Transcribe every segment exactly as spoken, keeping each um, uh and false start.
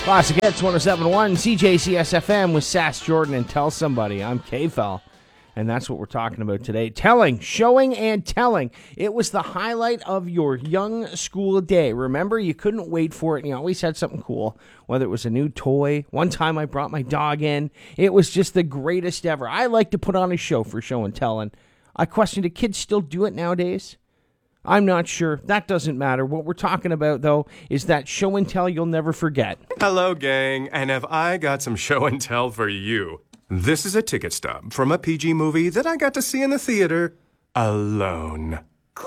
Classic Hits one oh seven point one, C J C S F M with Sass Jordan and Tell Somebody. I'm K-Fel, and that's what we're talking about today. Telling, showing, and telling. It was the highlight of your young school day. Remember, you couldn't wait for it, and you always had something cool, whether it was a new toy. One time I brought my dog in. It was just the greatest ever. I like to put on a show for show and telling. I question, do kids still do it nowadays? I'm not sure. That doesn't matter. What we're talking about, though, is that show and tell you'll never forget. Hello, gang, and have I got some show and tell for you. This is a ticket stub from a P G movie that I got to see in the theater alone.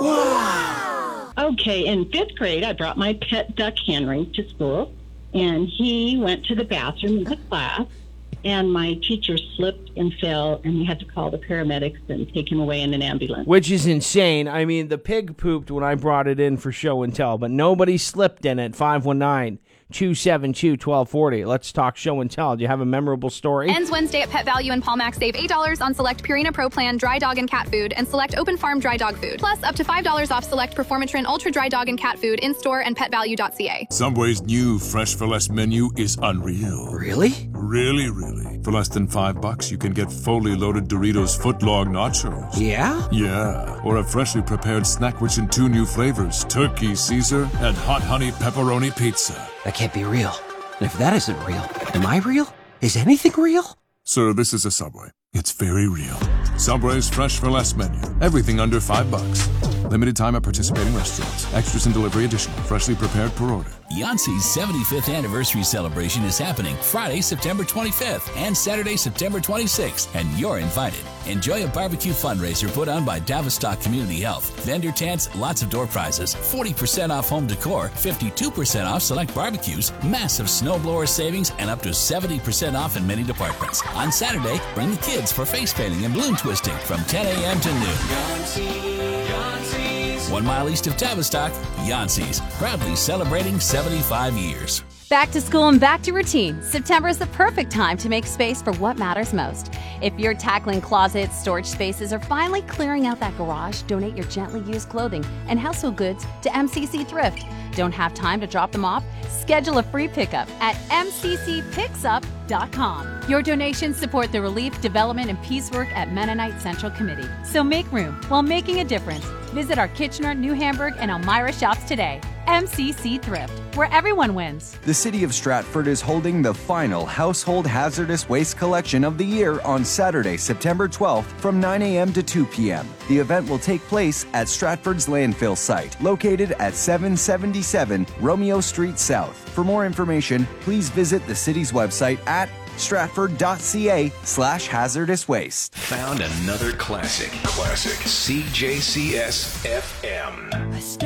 Wow! Okay, in fifth grade, I brought my pet duck Henry to school, and he went to the bathroom in the class, and my teacher slipped and fell, and we had to call the paramedics and take him away in an ambulance. Which is insane. I mean, the pig pooped when I brought it in for show and tell, but nobody slipped in it. five one nine, two seven two, one two four zero. Let's talk show and tell. Do you have a memorable story? Ends Wednesday at Pet Value and Palmax. Save eight dollars on select Purina Pro Plan dry dog and cat food and select Open Farm dry dog food. Plus, up to five dollars off select Performatrin Ultra dry dog and cat food in-store and pet value dot c a. Subway's new Fresh for Less menu is unreal. Really? Really, really. For less than five bucks, you can get fully loaded Doritos footlong nachos. Yeah? Yeah. Or a freshly prepared snack rich in two new flavors, Turkey Caesar and Hot Honey Pepperoni Pizza. That can't be real. And if that isn't real, am I real? Is anything real? Sir, this is a Subway. It's very real. Subway's Fresh for Less menu. Everything under five bucks. Limited time at participating restaurants. Extras and delivery additional. Freshly prepared per order. Yancey's seventy-fifth anniversary celebration is happening Friday, September twenty-fifth and Saturday, September twenty-sixth, and you're invited. Enjoy a barbecue fundraiser put on by Tavistock Community Health. Vendor tents, lots of door prizes, forty percent off home decor, fifty-two percent off select barbecues, massive snowblower savings, and up to seventy percent off in many departments. On Saturday, bring the kids for face painting and balloon twisting from ten a.m. to noon. One mile east of Tavistock, Yancey's, proudly celebrating seventy-five years. Back to school and back to routine. September is the perfect time to make space for what matters most. If you're tackling closets, storage spaces, or finally clearing out that garage, donate your gently used clothing and household goods to M C C Thrift. Don't have time to drop them off? Schedule a free pickup at m c c picks up dot com. Your donations support the relief, development, and peace work at Mennonite Central Committee. So make room while making a difference. Visit our Kitchener, New Hamburg, and Elmira shops today. M C C Thrift, where everyone wins. The City of Stratford is holding the final Household Hazardous Waste Collection of the year on Saturday, September twelfth from nine a.m. to two p.m. The event will take place at Stratford's landfill site, located at seven seventy-seven Romeo Street South. For more information, please visit the city's website at stratford.ca slash hazardous waste. Found another classic. Classic. C J C S F M.